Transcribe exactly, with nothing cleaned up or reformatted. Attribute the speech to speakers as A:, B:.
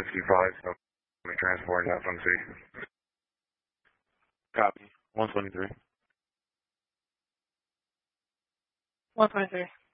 A: sixty-five, so we transporting out from the station.
B: Copy. one twenty-three.
C: one twenty-three.